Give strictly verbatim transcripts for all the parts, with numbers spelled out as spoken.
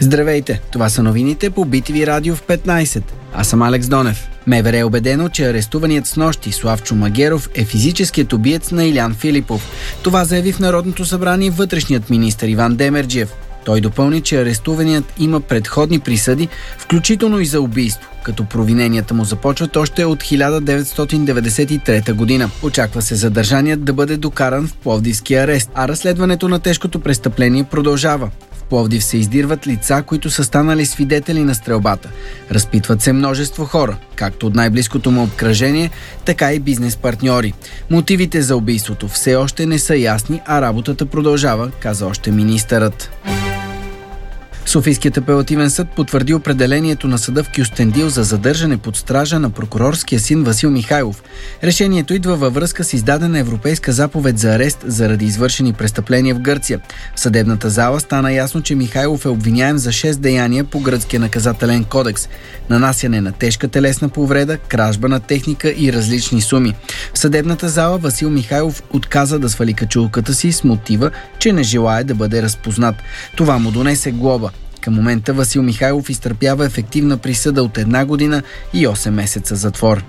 Здравейте, това са новините по Би Ти Ви Радио в петнайсет. Аз съм Алекс Донев. МВР е убедено, че арестуваният снощи Славчо Магеров е физическият убиец на Илян Филипов. Това заяви в Народното събрание вътрешният министър Иван Демерджиев. Той допълни, че арестуваният има предходни присъди, включително и за убийство, като провиненията му започват още от хиляда деветстотин деветдесет и трета година. Очаква се задържаният да бъде докаран в пловдивския арест, а разследването на тежкото престъпление продължава. В Пловдив се издирват лица, които са станали свидетели на стрелбата. Разпитват се множество хора, както от най-близкото му обкръжение, така и бизнес-партньори. Мотивите за убийството все още не са ясни, а работата продължава, каза още министърът. Софийският апелативен съд потвърди определението на съда в Кюстендил за задържане под стража на прокурорския син Васил Михайлов. Решението идва във връзка с издадена европейска заповед за арест заради извършени престъпления в Гърция. В съдебната зала стана ясно, че Михайлов е обвиняем за шест деяния по гръцкия наказателен кодекс: нанасяне на тежка телесна повреда, кражба на техника и различни суми. В съдебната зала Васил Михайлов отказа да свали качулката си с мотива, че не желае да бъде разпознат. Това му донесе глоба. Към момента Васил Михайлов изтърпява ефективна присъда от една година и осем месеца затвор.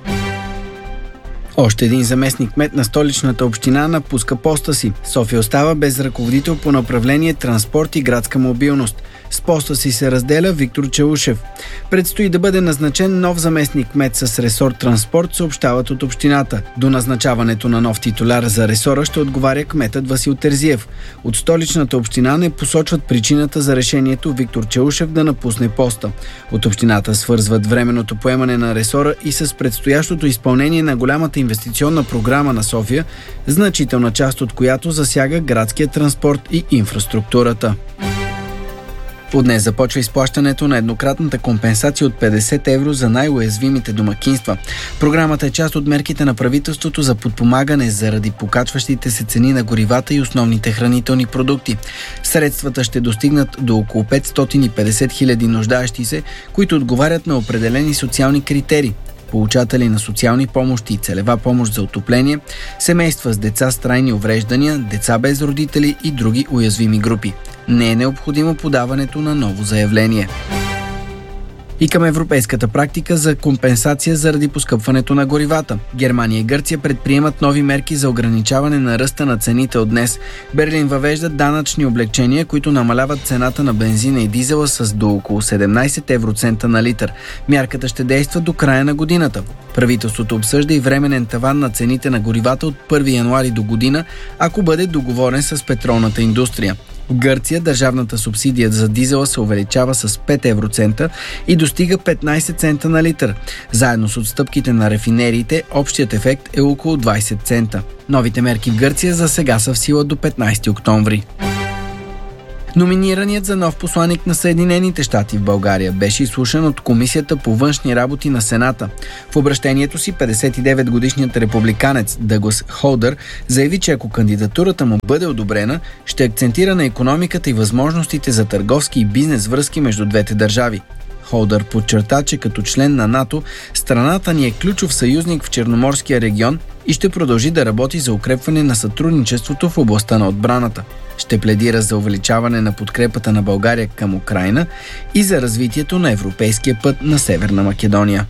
Още един заместник-кмет на столичната община напуска поста си. София остава без ръководител по направление транспорт и градска мобилност. С поста си се разделя Виктор Челушев. Предстои да бъде назначен нов заместник-кмет с ресор транспорт, съобщават от общината. До назначаването на нов титуляр за ресора ще отговаря кметът Васил Терзиев. От столичната община не посочват причината за решението Виктор Челушев да напусне поста. От общината свързват временното поемане на ресора и с предстоящото изпълнение на голямата инвестиционна програма на София, значителна част от която засяга градския транспорт и инфраструктурата. От днес започва изплащането на еднократната компенсация от петдесет евро за най-уязвимите домакинства. Програмата е част от мерките на правителството за подпомагане заради покачващите се цени на горивата и основните хранителни продукти. Средствата ще достигнат до около петстотин и петдесет хиляди нуждаещи се, които отговарят на определени социални критерии: получатели на социални помощи и целева помощ за отопление, семейства с деца с трайни увреждания, деца без родители и други уязвими групи. Не е необходимо подаването на ново заявление. И към европейската практика за компенсация заради поскъпването на горивата. Германия и Гърция предприемат нови мерки за ограничаване на ръста на цените от днес. Берлин въвежда данъчни облекчения, които намаляват цената на бензина и дизела с до около седемнайсет евроцента на литър. Мярката ще действа до края на годината. Правителството обсъжда и временен таван на цените на горивата от първи януари до година, ако бъде договорен с петролната индустрия. В Гърция държавната субсидия за дизела се увеличава с пет евроцента и достига петнайсет цента на литър. Заедно с отстъпките на рафинериите, общият ефект е около двайсет цента. Новите мерки в Гърция за сега са в сила до петнайсети октомври. Номинираният за нов посланик на Съединените щати в България беше изслушан от Комисията по външни работи на Сената. В обращението си петдесет и девет годишният републиканец Дъглас Холдър заяви, че ако кандидатурата му бъде одобрена, ще акцентира на икономиката и възможностите за търговски и бизнес връзки между двете държави. Холдър подчерта, че като член на НАТО, страната ни е ключов съюзник в Черноморския регион и ще продължи да работи за укрепване на сътрудничеството в областта на отбраната. Ще пледира за увеличаване на подкрепата на България към Украйна и за развитието на европейския път на Северна Македония.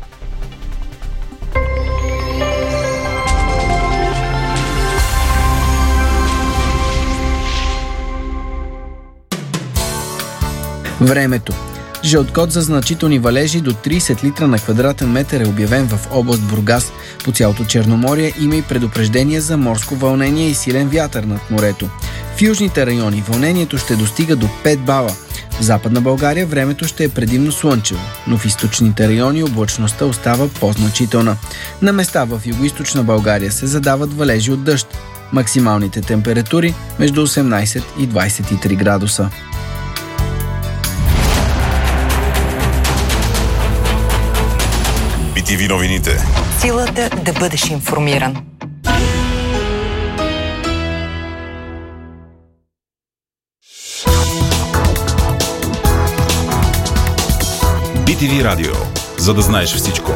Времето. Жълт код за значителни валежи до трийсет литра на квадратен метър е обявен в област Бургас. По цялото Черноморие има и предупреждение за морско вълнение и силен вятър над морето. В южните райони вълнението ще достига до пет бала. В Западна България времето ще е предимно слънчево, но в източните райони облачността остава по-значителна. На места в югоизточна България се задават валежи от дъжд. Максималните температури между осемнайсет и двайсет и три градуса. Би Ти Ви новините. Силата да бъдеш информиран. Би Ти Ви Радио, за да знаеш всичко.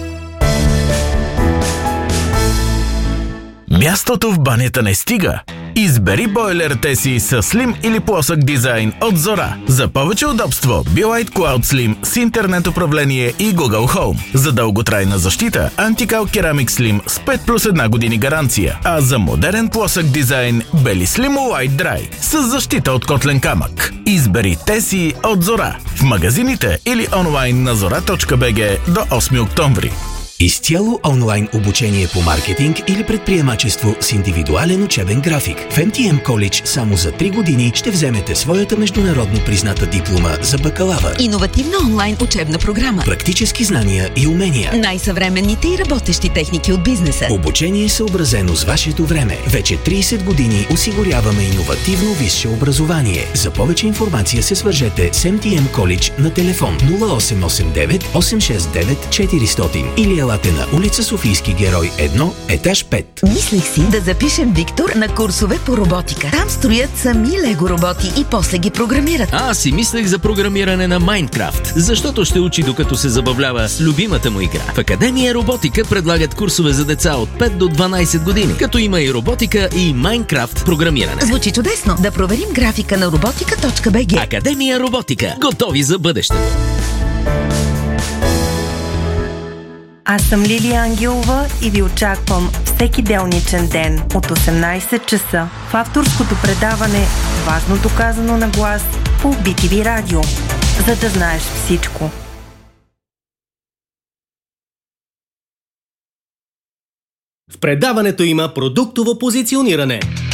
Мястото в банята не стига. Избери бойлерите си с слим или плосък дизайн от Зора. За повече удобство, Be-Lite Cloud Slim с интернет управление и Google Home. За дълготрайна защита, Anti-Cal Ceramic Slim с пет плюс една години гаранция. А за модерен плосък дизайн, Beli Slim White Dry с защита от котлен камък. Избери те си от Зора в магазините или онлайн на зора точка би джи до осми октомври. Изцяло онлайн обучение по маркетинг или предприемачество с индивидуален учебен график. В Ем Ти Ем College само за три години ще вземете своята международно призната диплома за бакалавър. Иновативна онлайн учебна програма. Практически знания и умения. Най-съвременните и работещи техники от бизнеса. Обучение съобразено с вашето време. Вече трийсет години осигуряваме иновативно висше образование. За повече информация се свържете с Ем Ти Ем College на телефон нула осем осем девет осем шест девет четиристотин или елате на улица Софийски герой едно, етаж пет. Мислех си да запишем Виктор на курсове по роботика. Там строят сами лего роботи и после ги програмират. А, аз си мислех за програмиране на Майнкрафт, защото ще учи докато се забавлява с любимата му игра. В Академия Роботика предлагат курсове за деца от пет до дванайсет години, като има и роботика и Майнкрафт програмиране. Звучи чудесно. Да проверим графика на роботика точка би джи. Академия Роботика. Готови за бъдещето. Аз съм Лилия Ангелова и ви очаквам всеки делничен ден от осемнайсет часа в авторското предаване "Важното казано на глас" по Би Ти Ви радио, за да знаеш всичко. В предаването има продуктово позициониране.